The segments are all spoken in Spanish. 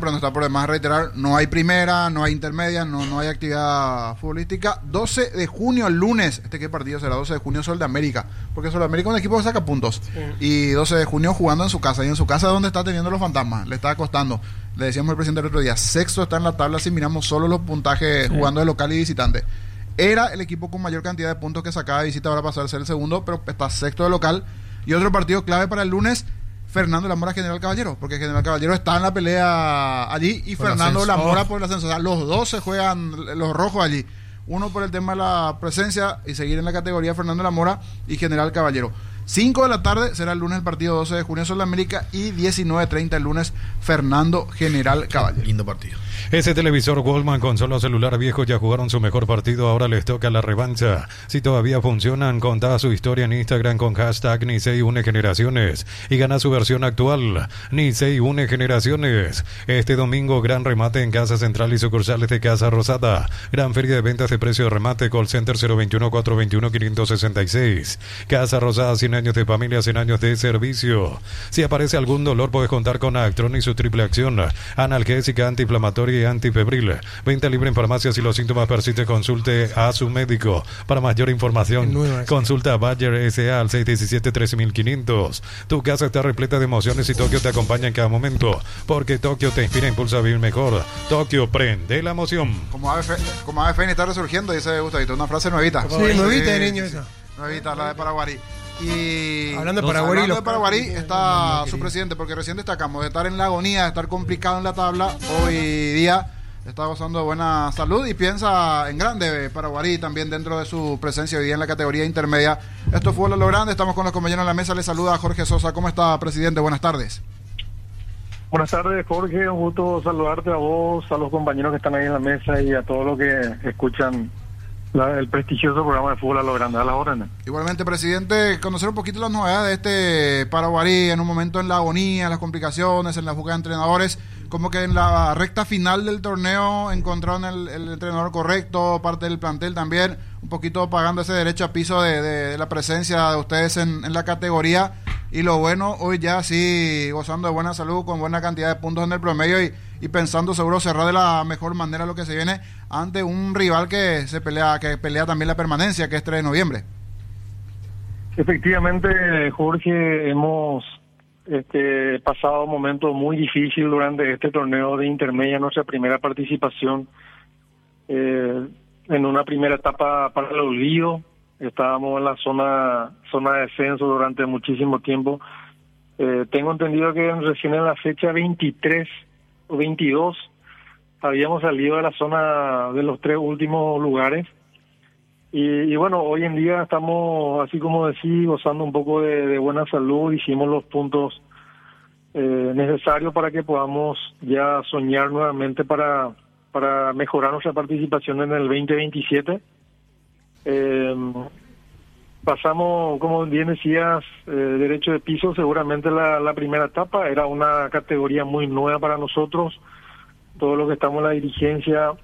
pero no está por demás reiterar, no hay primera, no hay intermedia, no hay actividad futbolística. 12 de junio, el lunes, ¿qué partido será? 12 de junio, Sol de América, porque Sol de América es un equipo que saca puntos. Sí. Y 12 de junio jugando en su casa, y en su casa es donde está teniendo los fantasmas, le está costando. Le decíamos al presidente el otro día, sexto está en la tabla si miramos solo los puntajes jugando de local y visitante. Era el equipo con mayor cantidad de puntos que sacaba de visita, ahora pasar a ser el segundo, pero está sexto de local. Y otro partido clave para el lunes, Fernando Lamora General Caballero, porque General Caballero está en la pelea allí y por Fernando Lamora por el ascenso. O sea, los dos se juegan los rojos allí. Uno por el tema de la presencia y seguir en la categoría, Fernando Lamora y General Caballero. 5 de la tarde será el lunes el partido 12 de junio Sol de América y 19:30 el lunes Fernando General Caballero. Lindo partido. Ese televisor Wallman con solo celular viejo ya jugaron su mejor partido, ahora les toca la revancha. Si todavía funcionan, contá su historia en Instagram con hashtag Nicey Une Generaciones y gana su versión actual, Nicey Une Generaciones. Este domingo, gran remate en Casa Central y sucursales de Casa Rosada. Gran feria de ventas de precio de remate, call center 021-421-566. Casa Rosada, 100 años de familia, 100 años de servicio. Si aparece algún dolor, puedes contar con Actron y su triple acción, analgésica, antiinflamatoria y antifebril. Venta libre en farmacias. Si los síntomas persisten, consulte a su médico. Para mayor información, consulta a Bayer S.A. al 617-13500. Tu casa está repleta de emociones y Tokio te acompaña en cada momento, porque Tokio te inspira e impulsa a vivir mejor. Tokio, prende la emoción. Como Ave Fénix está resurgiendo, dice Gustavito, una frase nuevita. Sí, nuevita, niño, esa. Nuevita, la de Paraguarí. Y hablando de Paraguarí está su presidente, porque recién destacamos de estar en la agonía, de estar complicado en la tabla, hoy día está gozando de buena salud y piensa en grande Paraguarí también dentro de su presencia hoy día en la categoría intermedia. Esto fue lo grande, estamos con los compañeros en la mesa, les saluda Jorge Sosa. ¿Cómo está, presidente? Buenas tardes. Buenas tardes, Jorge, un gusto saludarte a vos, a los compañeros que están ahí en la mesa y a todos los que escuchan el prestigioso programa de fútbol a lo grande, a la órdenes. Igualmente, presidente, conocer un poquito las novedades de este Paraguarí en un momento en la agonía, en las complicaciones, en la fuga de entrenadores, como que en la recta final del torneo encontraron el entrenador correcto, parte del plantel también, un poquito pagando ese derecho a piso de la presencia de ustedes en la categoría, y lo bueno, hoy ya sí gozando de buena salud, con buena cantidad de puntos en el promedio y pensando seguro cerrar de la mejor manera lo que se viene ante un rival que pelea también la permanencia, que es 3 de noviembre. Efectivamente, Jorge, hemos pasado un momento muy difícil durante este torneo de intermedia, nuestra primera participación en una primera etapa para el olvido. Estábamos en la zona de descenso durante muchísimo tiempo. Tengo entendido que recién en la fecha 23 o 22 habíamos salido de la zona de los 3 últimos lugares. Y bueno, hoy en día estamos, así como decís, gozando un poco de buena salud. Hicimos los puntos necesarios para que podamos ya soñar nuevamente para mejorar nuestra participación en el 2027. Pasamos, como bien decías, derecho de piso, seguramente la primera etapa era una categoría muy nueva para nosotros. Todo lo que estamos en la dirigencia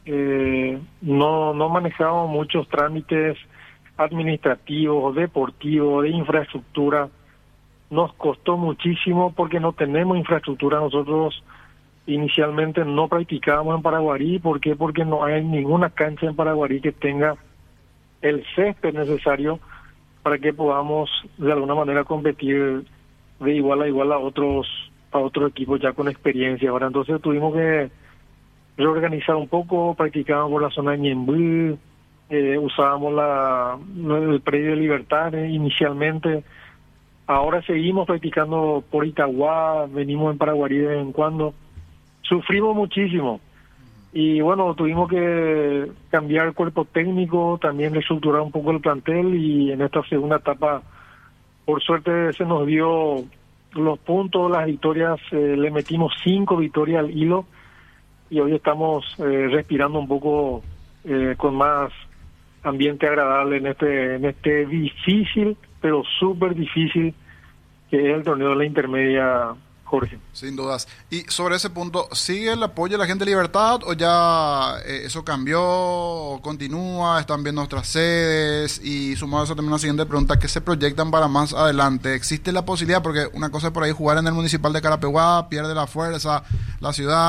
no manejamos muchos trámites administrativos, deportivos, de infraestructura. Nos costó muchísimo porque no tenemos infraestructura. Nosotros inicialmente no practicábamos en Paraguarí. ¿Por qué? Porque no hay ninguna cancha en Paraguarí que tenga el césped necesario para que podamos de alguna manera competir de igual a igual a otros equipos ya con experiencia. Ahora entonces tuvimos que reorganizar un poco, practicábamos por la zona de Ñemby, usábamos el predio de Libertad inicialmente. Ahora seguimos practicando por Itagua, venimos en Paraguarí de vez en cuando. Sufrimos muchísimo. Y bueno, tuvimos que cambiar el cuerpo técnico, también reestructurar un poco el plantel, y en esta segunda etapa, por suerte, se nos dio los puntos, las victorias, le metimos 5 victorias al hilo, y hoy estamos respirando un poco con más ambiente agradable en este difícil, pero súper difícil, que es el torneo de la intermedia, Jorge. Sin dudas. Y sobre ese punto, ¿sigue el apoyo de la gente de Libertad o ya eso cambió o continúa? ¿Están viendo otras sedes? Y sumado a eso también una siguiente pregunta, ¿qué se proyectan para más adelante? ¿Existe la posibilidad? Porque una cosa es por ahí jugar en el Municipal de Carapeguá, pierde la fuerza, la ciudad.